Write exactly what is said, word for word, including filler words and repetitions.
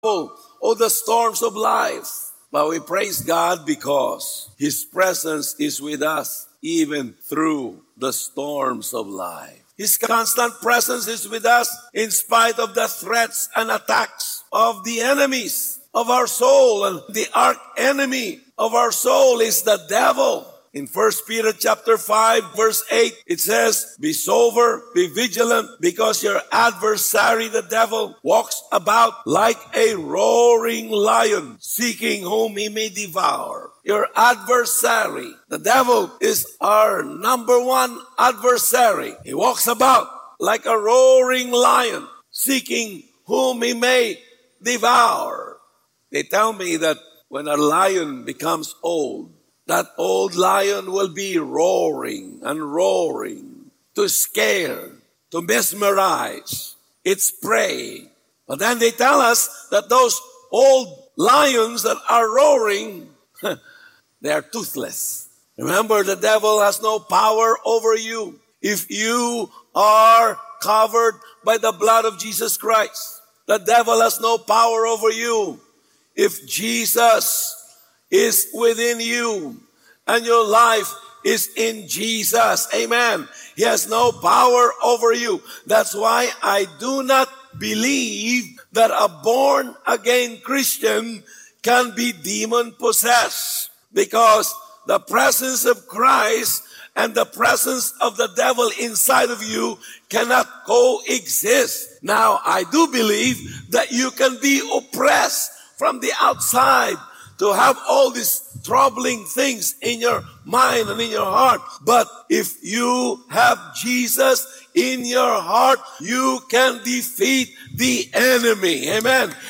oh, the storms of life. But we praise God because His presence is with us even through the storms of life. His constant presence is with us in spite of the threats and attacks of the enemies of our soul. And the arch enemy of our soul is the devil. In First Peter chapter five, verse eight, it says, "Be sober, be vigilant, because your adversary, the devil, walks about like a roaring lion, seeking whom he may devour." Your adversary, the devil, is our number one adversary. He walks about like a roaring lion, seeking whom he may devour. They tell me that when a lion becomes old, that old lion will be roaring and roaring to scare, to mesmerize its prey. But then they tell us that those old lions that are roaring, they are toothless. Remember, the devil has no power over you if you are covered by the blood of Jesus Christ. The devil has no power over you if Jesus is within you and your life is in Jesus. Amen. He has no power over you. That's why I do not believe that a born-again Christian can be demon-possessed, because the presence of Christ and the presence of the devil inside of you cannot coexist. Now, I do believe that you can be oppressed from the outside, to have all these troubling things in your mind and in your heart. But if you have Jesus in your heart, you can defeat the enemy. Amen.